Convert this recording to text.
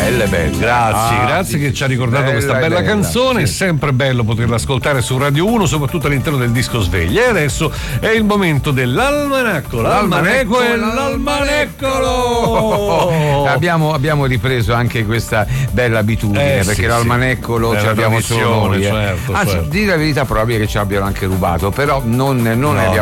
Belle. Grazie che ci ha ricordato questa bella canzone. È sempre bello poterla ascoltare su Radio 1, soprattutto all'interno del disco sveglia. E adesso è il momento dell'almanacco. L'almanacco e l'almaneccolo. Abbiamo ripreso anche questa bella abitudine, perché l'almaneccolo ce l'abbiamo solo noi. Certo. Anzi, dire la verità, probabile che ci abbiano anche rubato, però non ne abbiamo